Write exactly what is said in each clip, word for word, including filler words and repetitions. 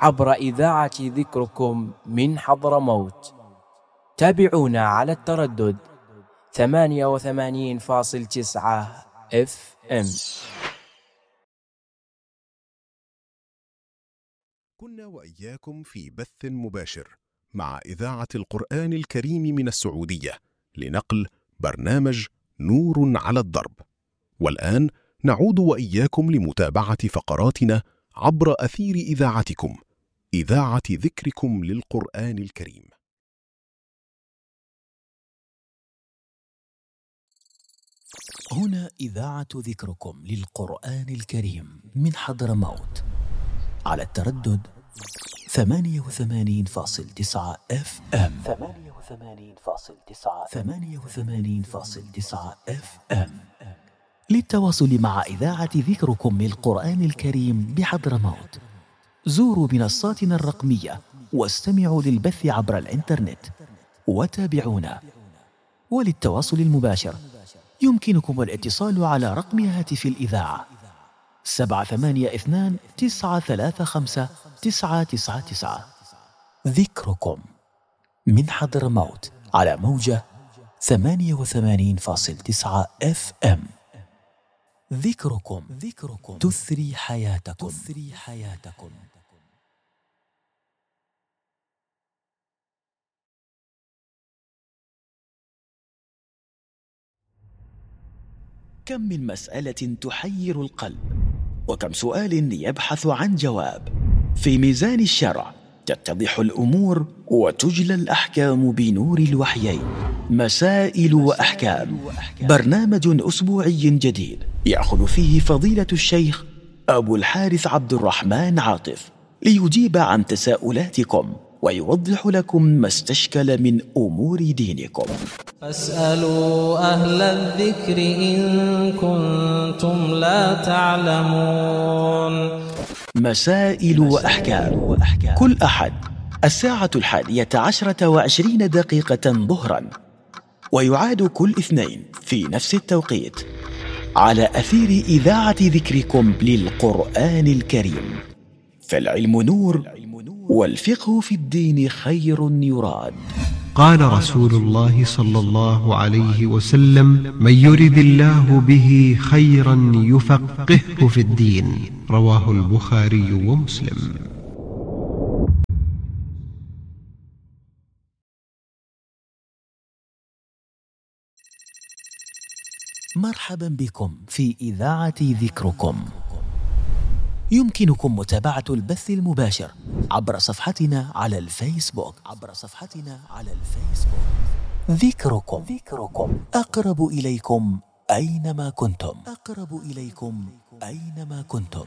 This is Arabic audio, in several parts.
عبر إذاعة ذكركم من حضرموت. تابعونا على التردد ثمانية وثمانين فاصل تسعة اف ام. كنا وإياكم في بث مباشر مع إذاعة القرآن الكريم من السعودية لنقل برنامج نور على الدرب. والآن نعود وإياكم لمتابعة فقراتنا عبر أثير إذاعتكم، إذاعة ذكركم للقرآن الكريم. هنا إذاعة ذكركم للقرآن الكريم من حضرموت على التردد ثمانية وثمانين فاصل تسعة اف ام. ثمانية وثمانين فاصل تسعة ثمانية وثمانين فاصل تسعة اف ام. للتواصل مع إذاعة ذكركم للقرآن الكريم بحضرموت زوروا منصاتنا الرقمية واستمعوا للبث عبر الإنترنت وتابعونا. وللتواصل المباشر يمكنكم الاتصال على رقم هاتف الإذاعة سبعة ثمانية اثنان تسعة ثلاثة خمسة تسعة تسعة تسعة. ذكركم من حضرموت على موجة ثمانية وثمانين فاصل تسعة اف ام. ذكركم ذكركم تثري حياتكم تثري حياتكم. كم من مسألة تحير القلب، وكم سؤال يبحث عن جواب. في ميزان الشرع تتضح الأمور وتجلى الأحكام بنور الوحيين. مسائل وأحكام، برنامج أسبوعي جديد يأخذ فيه فضيلة الشيخ أبو الحارث عبد الرحمن عاطف ليجيب عن تساؤلاتكم ويوضح لكم ما استشكل من أمور دينكم. فاسألوا أهل الذكر إن كنتم لا تعلمون. مسائل وأحكام، كل أحد الساعة الحادية عشرة وعشرين دقيقة ظهرا، ويعاد كل اثنين في نفس التوقيت على أثير إذاعة ذكركم للقرآن الكريم. فالعلم نور، والفقه في الدين خير يراد. قال رسول الله صلى الله عليه وسلم: من يرد الله به خيرا يفقهه في الدين. رواه البخاري ومسلم. مرحبا بكم في إذاعة ذكركم. يمكنكم متابعة البث المباشر عبر صفحتنا على الفيسبوك عبر صفحتنا على الفيسبوك. ذكركم ذكركم أقرب إليكم أينما كنتم أقرب إليكم أينما كنتم.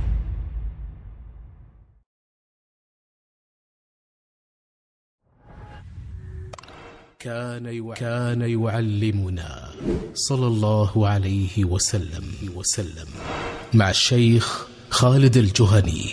كان يعلم كان يعلمنا صلى الله عليه وسلم وسلم مع الشيخ خالد الجهني.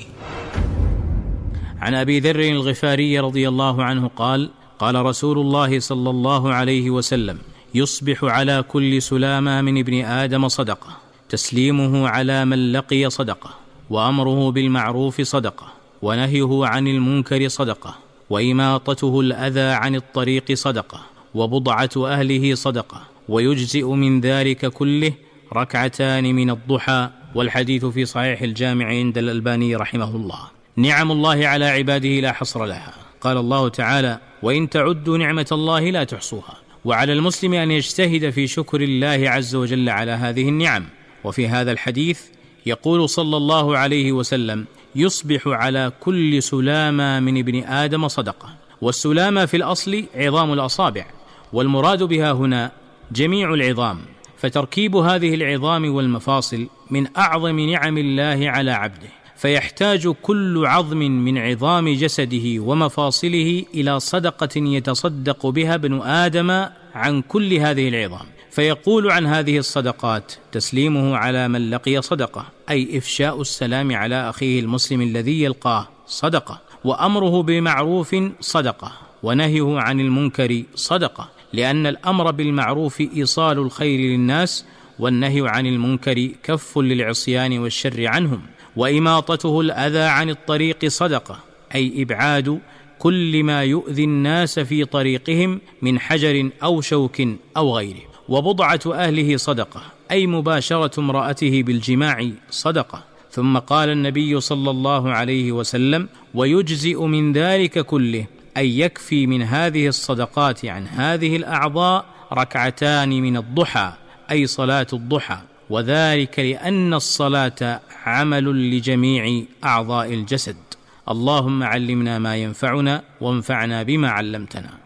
عن أبي ذر الغفاري رضي الله عنه قال: قال رسول الله صلى الله عليه وسلم: يصبح على كل سلامة من ابن آدم صدقة، تسليمه على من لقي صدقة، وأمره بالمعروف صدقة، ونهيه عن المنكر صدقة، وإماطته الأذى عن الطريق صدقة، وبضعة أهله صدقة، ويجزئ من ذلك كله ركعتان من الضحى. والحديث في صحيح الجامع عند الألباني رحمه الله. نعم الله على عباده لا حصر لها. قال الله تعالى: وإن تعدوا نعمة الله لا تحصوها. وعلى المسلم أن يجتهد في شكر الله عز وجل على هذه النعم. وفي هذا الحديث يقول صلى الله عليه وسلم: يصبح على كل سلامة من ابن آدم صدقة. والسلامة في الأصل عظام الأصابع، والمراد بها هنا جميع العظام، فتركيب هذه العظام والمفاصل من أعظم نعم الله على عبده، فيحتاج كل عظم من عظام جسده ومفاصله إلى صدقة يتصدق بها ابن آدم عن كل هذه العظام. فيقول عن هذه الصدقات: تسليمه على من لقي صدقة، أي إفشاء السلام على أخيه المسلم الذي يلقاه صدقة، وأمره بمعروف صدقة، ونهيه عن المنكر صدقة، لأن الأمر بالمعروف إيصال الخير للناس، والنهي عن المنكر كف للعصيان والشر عنهم، وإماطته الأذى عن الطريق صدقة، أي إبعاد كل ما يؤذي الناس في طريقهم من حجر أو شوك أو غيره. وبضعة أهله صدقة، أي مباشرة امرأته بالجماع صدقة. ثم قال النبي صلى الله عليه وسلم: ويجزئ من ذلك كله، أي يكفي من هذه الصدقات عن هذه الأعضاء ركعتان من الضحى، أي صلاة الضحى، وذلك لأن الصلاة عمل لجميع أعضاء الجسد. اللهم علمنا ما ينفعنا وانفعنا بما علمتنا.